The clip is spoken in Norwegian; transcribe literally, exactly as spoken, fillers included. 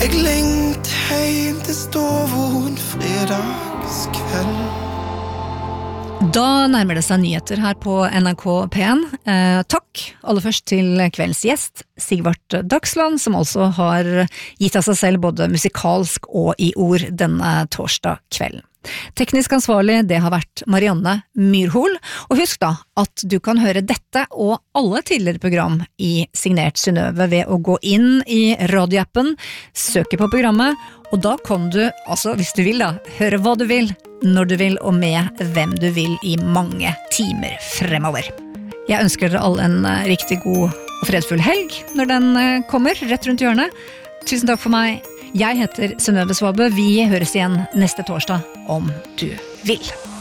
Jeg lengter hjem til stova en fredagskveld. Da nærmer det seg nyheter her på N R K P en. Eh, takk aller først til kveldens gjest, Sigvart Dagsland, som altså har gitt av seg selv både musikalsk og i ord denne torsdag kvelden. Teknisk ansvarlig, det har vært Marianne Myrhol, og husk da at du kan høre dette og alle tidligere program i Signert Synnøve ved å gå inn i radioappen, søke på programmet, og da kan du, altså hvis du vil da, høre hva du vil, når du vil og med hvem du vil i mange timer fremover. Jeg ønsker dere alle en riktig god og fredfull helg når den kommer rett rundt hjørnet. Tusen takk for meg. Jeg heter Synnøve Svabø. Vi høres igjen neste torsdag om du vil.